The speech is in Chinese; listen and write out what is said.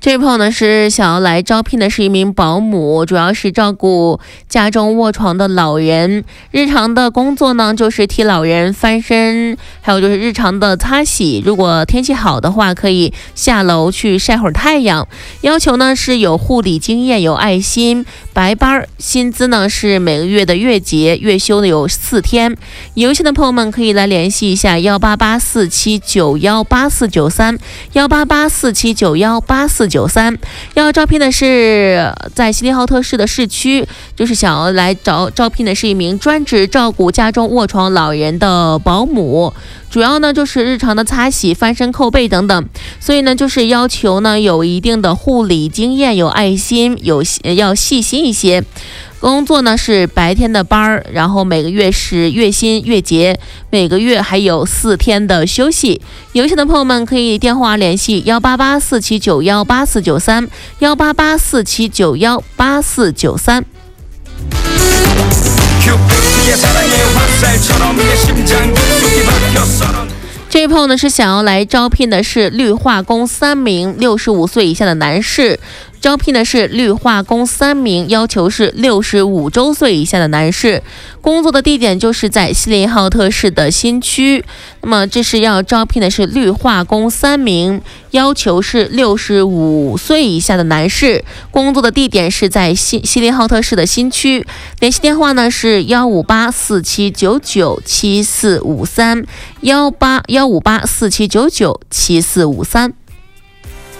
这位朋友呢是想要来招聘的是一名保姆，主要是照顾家中卧床的老人。日常的工作呢就是替老人翻身，还有就是日常的擦洗。如果天气好的话，可以下楼去晒会儿太阳。要求呢是有护理经验，有爱心，白班。薪资呢是每个月的月结，月休呢有4天。有兴趣的朋友们可以来联系一下18847918493，18847918493。要招聘的是在锡林浩特市的市区，就是想要来招聘的是一名专职照顾家中卧床老人的保姆，主要呢就是日常的擦洗、翻身、扣被等等，所以呢就是要求呢有一定的护理经验，有爱心，要细心一些。工作呢是白天的班儿，然后每个月是月薪月结，每个月还有4天的休息。有兴趣的朋友们可以电话联系18847918493，18847918493。这位朋友呢是想要来招聘的是绿化工3名65岁以下的男士，招聘的是绿化工3名，要求是65周岁以下的男士。工作的地点就是在锡林浩特市的新区。那么这是要招聘的是绿化工3名，要求是65岁以下的男士。工作的地点是在锡林浩特市的新区。联系电话呢是15847997453，15847997453。